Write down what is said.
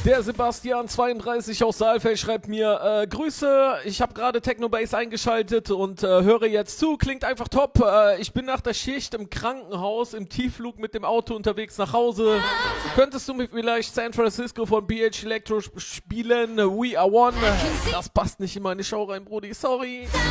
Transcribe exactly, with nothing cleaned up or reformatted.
Der Sebastian zweiunddreißig aus Saalfeld schreibt mir, äh, Grüße, ich habe gerade Technobase eingeschaltet und äh, höre jetzt zu, klingt einfach top. Äh, ich bin nach der Schicht im Krankenhaus im Tiefflug mit dem Auto unterwegs nach Hause. Könntest du mir vielleicht San Francisco von B H Electro spielen? We are one. Das passt nicht in meine Show rein, Brudi, sorry.